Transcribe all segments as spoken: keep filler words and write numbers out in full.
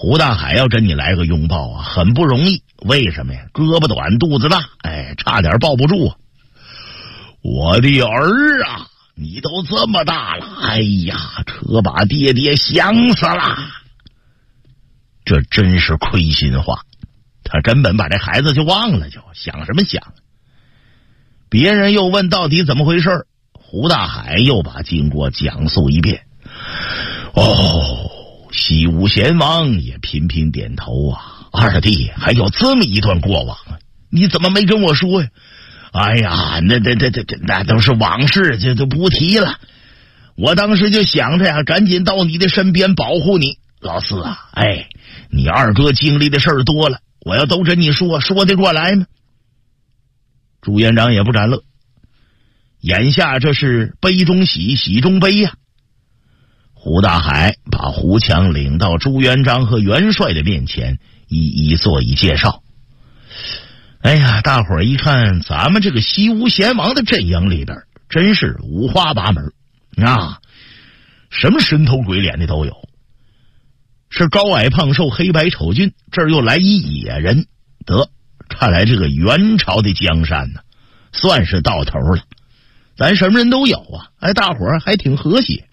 胡大海要跟你来个拥抱啊，很不容易。为什么呀？胳膊短，肚子大，哎，差点抱不住啊！我的儿啊，你都这么大了，哎呀，可把爹爹想死了。这真是亏心话，他根本把这孩子就忘了，就想什么想。别人又问到底怎么回事，胡大海又把经过讲述一遍。哦，西吴贤王也频频点头啊，二弟还有这么一段过往啊，你怎么没跟我说呀？哎呀，那那那那那都是往事，这就不提了。我当时就想着呀，赶紧到你的身边保护你。老四啊，哎，你二哥经历的事儿多了，我要都跟你说，说得过来吗？朱元璋也不敢乐，眼下这是悲中喜，喜中悲呀、啊。胡大海把胡强领到朱元璋和元帅的面前，一一做一介绍。哎呀，大伙儿一看，咱们这个西吴贤王的阵营里边，真是五花八门啊，什么神头鬼脸的都有。是高矮胖瘦黑白丑俊，这儿又来一野人，得，看来这个元朝的江山呢，算是到头了。咱什么人都有啊，哎，大伙儿还挺和谐。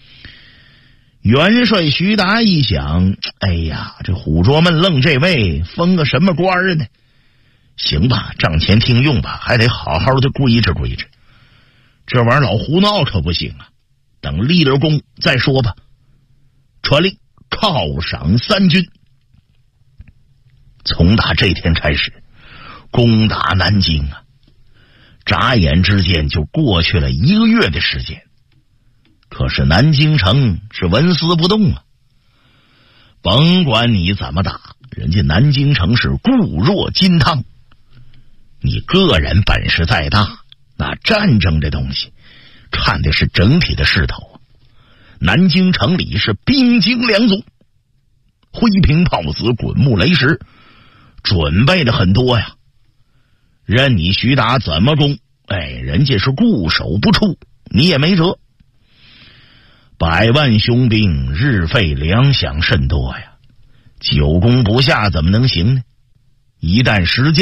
元帅徐达一想，哎呀，这虎捉闷愣这位封个什么官儿呢？行吧，账前听用吧，还得好好的规制规制。这玩意儿老胡闹可不行啊，等立了功再说吧。传令犒赏三军。从打这天开始，攻打南京啊，眨眼之间就过去了一个月的时间。可是南京城是纹丝不动啊，甭管你怎么打，人家南京城是固若金汤。你个人本事再大，那战争这东西看的是整体的势头啊。南京城里是兵精粮足，灰瓶炮子，滚木雷石，准备的很多呀。任你徐达怎么攻，哎，人家是固守不出，你也没辙。百万雄兵，日费粮饷甚多呀，久攻不下怎么能行呢？一旦时间